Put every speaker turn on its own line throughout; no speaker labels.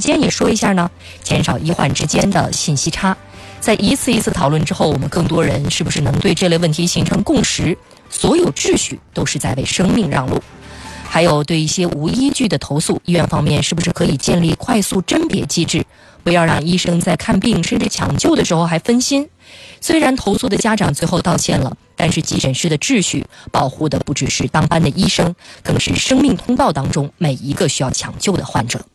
间也说一下呢？减少医患之间的信息差。在一次一次讨论之后，我们更多人是不是能对这类问题形成共识？所有秩序都是在为生命让路。还有对一些无依据的投诉，医院方面是不是可以建立快速甄别机制，不要让医生在看病甚至抢救的时候还分心？虽然投诉的家长最后道歉了，但是急诊室的秩序保护的不只是当班的医生，更是生命通道当中每一个需要抢救的患者。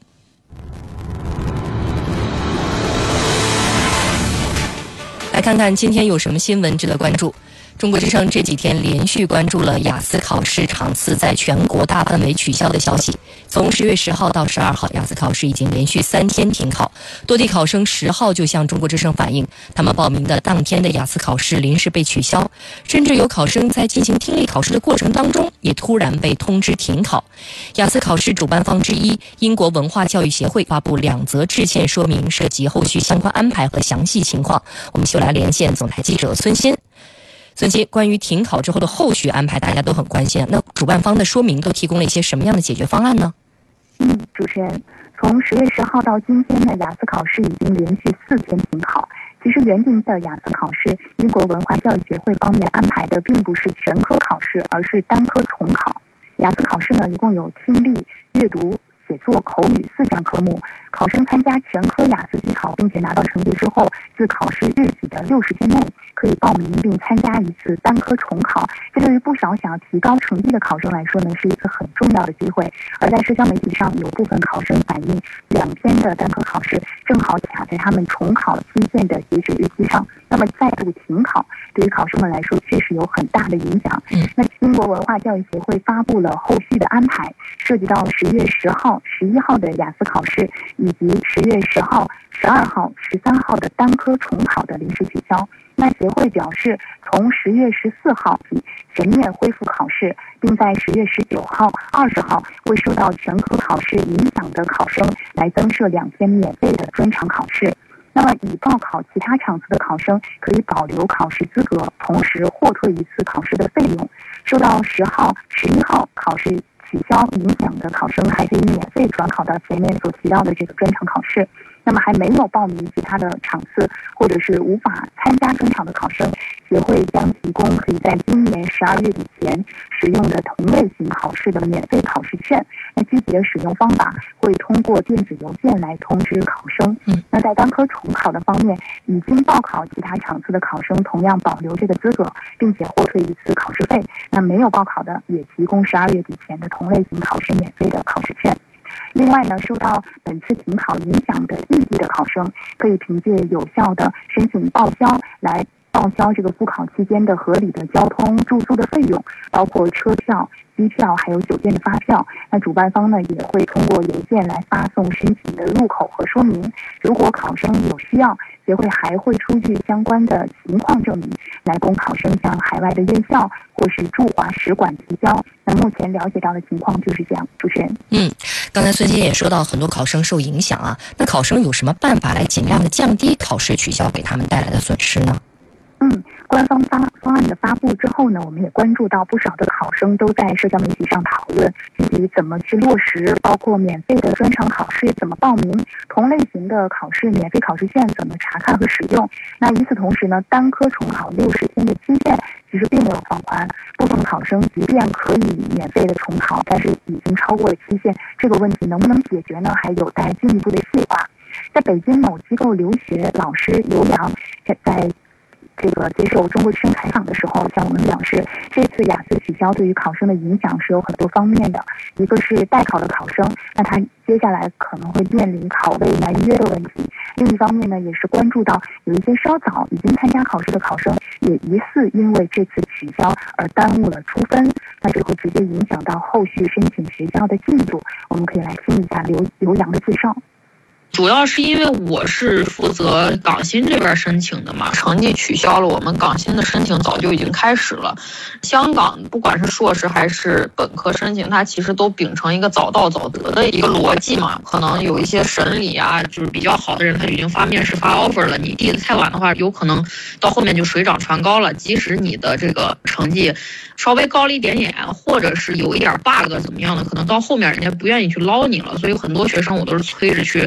来看看今天有什么新闻值得关注。中国之声这几天连续关注了雅思考试场次在全国大范围取消的消息。从10月10号到12号，雅思考试已经连续3天停考。多地考生10号就向中国之声反映，他们报名的当天的雅思考试临时被取消，甚至有考生在进行听力考试的过程当中也突然被通知停考。雅思考试主办方之一英国文化教育协会发布2则致歉说明，涉及后续相关安排和详细情况。我们就来连线总台记者孙鑫。孙鑫，关于停考之后的后续安排，大家都很关心。那主办方的说明都提供了一些什么样的解决方案呢？
主持人，从10月10号到今天呢，雅思考试已经连续4天停考。其实原定的雅思考试，英国文化教育协会方面安排的并不是全科考试，而是单科重考。雅思考试呢，一共有听力、阅读、写作、口语4项科目。考生参加全科雅思机考并且拿到成绩之后，自考试日起的60天内可以报名并参加一次单科重考。这对于不少想要提高成绩的考生来说呢，是一次很重要的机会。而在社交媒体上，有部分考生反映2天的单科考试正好卡在他们重考期限的截止日期上，那么再度停考对于考生们来说确实有很大的影响。那英国文化教育协会发布了后续的安排，涉及到10月10号、11号的雅思考试，以及10月10号、12号、13号的单科重考的临时取消。那协会表示，从10月14号起全面恢复考试，并在10月19号、20号为受到全科考试影响的考生来增设2天免费的专场考试。那么已报考其他场次的考生可以保留考试资格，同时获退一次考试的费用。受到10号、11号考试取消影响的考生还可以免费转考到前面所提到的这个专场考试。那么还没有报名其他的场次或者是无法参加专场的考生，协会将提供可以在今年12月底前使用的同类型考试的免费考试券。那具体的使用方法会通过电子邮件来通知考生。那在单科重考的方面，已经报考其他场次的考生同样保留这个资格，并且获退一次考试费。那没有报考的也提供12月底前的同类型考试免费的考试券。另外呢，受到本次停考影响的异地的考生，可以凭借有效的申请报销来报销这个复考期间的合理的交通住宿的费用，包括车票、机票还有酒店的发票。那主办方呢也会通过邮件来发送申请的入口和说明。如果考生有需要，协会还会出具相关的情况证明来供考生向海外的院校或是驻华使馆提交。那目前了解到的情况就是这样。主持人，
刚才孙姐也说到很多考生受影响啊，那考生有什么办法来尽量的降低考试取消给他们带来的损失呢？
官方方案的发布之后呢，我们也关注到不少的考生都在社交媒体上讨论具体怎么去落实，包括免费的专场考试怎么报名，同类型的考试免费考试券怎么查看和使用。那与此同时呢，单科重考60天的期限其实并没有放宽，部分考生即便可以免费的重考，但是已经超过了期限，这个问题能不能解决呢，还有待进一步的细化。在北京某机构留学老师刘洋在这个接受中国之声采访的时候向我们表示，这次雅思取消对于考生的影响是有很多方面的。一个是代考的考生，那他接下来可能会面临考位难约的问题。另一方面呢，也是关注到有一些稍早已经参加考试的考生，也疑似因为这次取消而耽误了出分，那这会直接影响到后续申请学校的进度。我们可以来听一下刘洋的介绍。
主要是因为我是负责港新这边申请的嘛，成绩取消了，我们港新的申请早就已经开始了。香港不管是硕士还是本科申请，它其实都秉承一个早到早得的一个逻辑嘛。可能有一些审理啊，就是比较好的人，他已经发面试发 offer 了，你递的太晚的话，有可能到后面就水涨船高了。即使你的这个成绩稍微高了一点点，或者是有一点 bug 怎么样的，可能到后面人家不愿意去捞你了。所以很多学生我都是催着去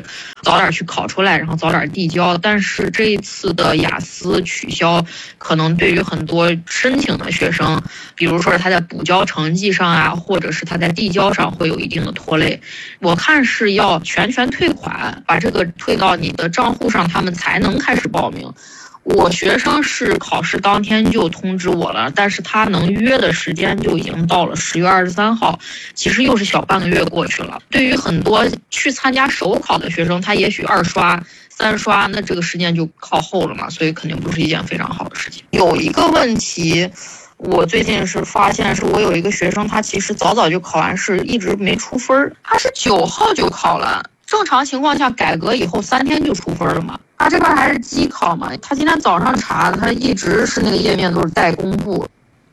早点去考出来，然后早点递交。但是这一次的雅思取消，可能对于很多申请的学生，比如说他在补交成绩上啊，或者是他在递交上会有一定的拖累。我看是要全退款，把这个退到你的账户上，他们才能开始报名。我学生是考试当天就通知我了，但是他能约的时间就已经到了10月23号，其实又是小半个月过去了。对于很多去参加首考的学生，他也许2刷、3刷，那这个时间就靠后了嘛，所以肯定不是一件非常好的事情。有一个问题，我最近是发现，是我有一个学生，他其实早就考完试，一直没出分，他是9号就考了。正常情况下，改革以后3天就出分了嘛。他这边还是机考嘛，他今天早上查，他一直是那个页面都是待公布。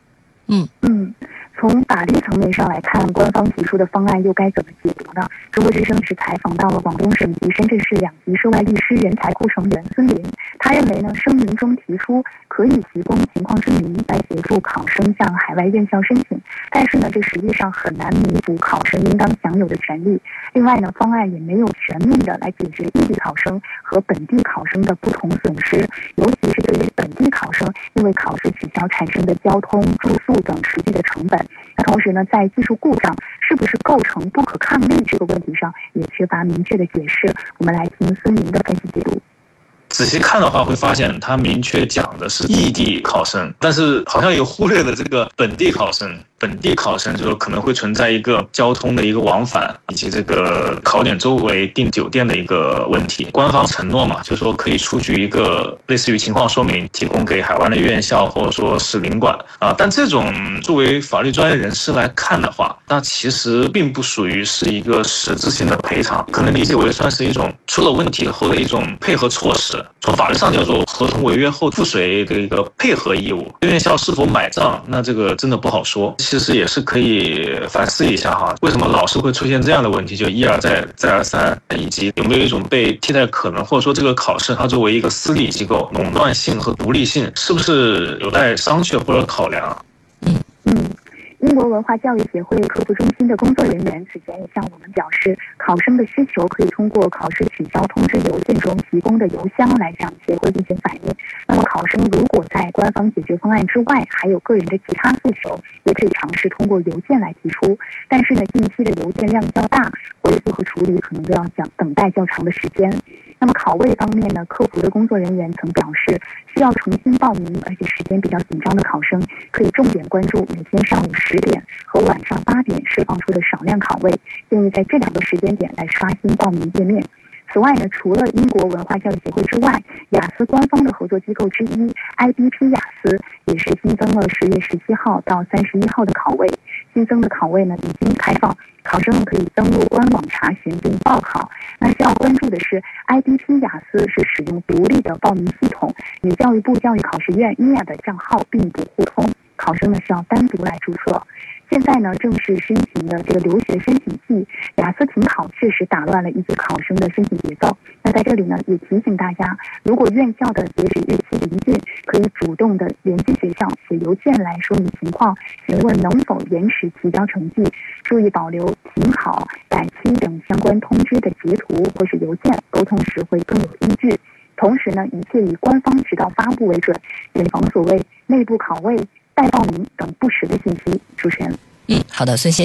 从法律层面上来看，官方提出的方案又该怎么解读呢？中国之声是采访到了广东省级、深圳市2级涉外律师人才库成员孙林，他认为呢，声明中提出可以提供情况证明来协助考生向海外院校申请，但是呢，这实际上很难弥补考生应当享有的权利。另外呢，方案也没有全面的来解决异地考生和本地考生的不同损失，尤其是对于本地考生因为考试取消产生的交通、住宿等实际的成本。那同时呢，在技术故障是不是构成不可抗力这个问题上，也缺乏明确的解释。我们来听孙林的分析解读。
仔细看的话，会发现他明确讲的是异地考生，但是好像也忽略了这个本地考生。本地考生就可能会存在一个交通的一个往返，以及这个考点周围订酒店的一个问题。官方承诺嘛，就说可以出具一个类似于情况说明，提供给海湾的院校或者说是领馆啊。但这种作为法律专业人士来看的话，那其实并不属于是一个实质性的赔偿，可能理解为算是一种出了问题后的一种配合措施。从法律上叫做合同违约后附随的一个配合义务。院校是否买账，那这个真的不好说。其实也是可以反思一下哈，为什么老是会出现这样的问题，就一而再再而三，以及有没有一种被替代可能，或者说这个考试它作为一个私立机构，垄断性和独立性是不是有待商榷或者考量？
英国文化教育协会客服中心的工作人员此前也向我们表示，考生的需求可以通过考试取消通知邮件中提供的邮箱来向协会进行反映。那么考生如果在官方解决方案之外还有个人的其他诉求，也可以尝试通过邮件来提出。但是呢，近期的邮件量较大，回复和处理可能都要等待较长的时间。那么考位方面呢，客服的工作人员曾表示，需要重新报名而且时间比较紧张的考生，可以重点关注每天上午10点和晚上8点释放出的少量考位，建议在这2个时间点来刷新报名页面。此外呢，除了英国文化教育协会之外，雅思官方的合作机构之一 IBP 雅思也是新增了10月17号到31号的考位。新增的考位呢已经开放，考生可以登录官网查询并报考。那需要关注的是 IBP 雅思是使用独立的报名系统，与教育部教育考试院 NIA 的账号并不互通，考生呢需要单独来注册。现在呢，正是申请的这个留学申请季，雅思停考确实打乱了一些考生的申请节奏。那在这里呢，也提醒大家，如果院校的截止日期临近，可以主动的联系学校，写邮件来说明情况，询问能否延迟提交成绩，注意保留停考、改期等相关通知的截图或是邮件，沟通时会更有依据。同时呢，一切以官方渠道发布为准，谨防所谓内部考位、代报名等不实的信息。主持人，
好的，孙鑫。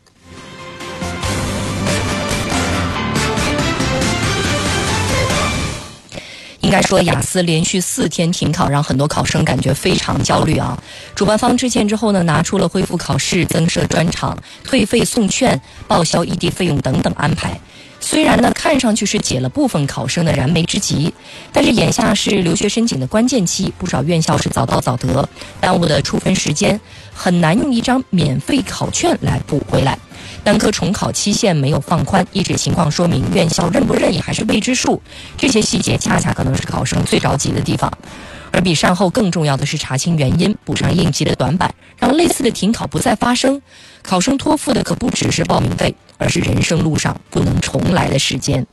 应该说，雅思连续4天停考，让很多考生感觉非常焦虑啊。主办方致歉之后呢，拿出了恢复考试、增设专场、退费送券、报销异地费用等等安排。虽然呢，看上去是解了部分考生的燃眉之急，但是眼下是留学申请的关键期，不少院校是早到早得，耽误的出分时间很难用一张免费考卷来补回来。单科重考期限没有放宽，一纸情况说明院校认不认也还是未知数，这些细节恰恰可能是考生最着急的地方。而比善后更重要的是查清原因，补上应急的短板，让类似的停考不再发生。考生托付的可不只是报名费，而是人生路上不能重来的时间。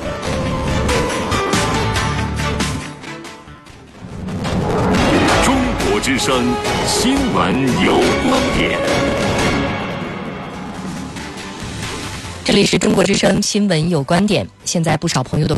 中国之声新闻有观点。
这里是中国之声新闻有观点。现在不少朋友都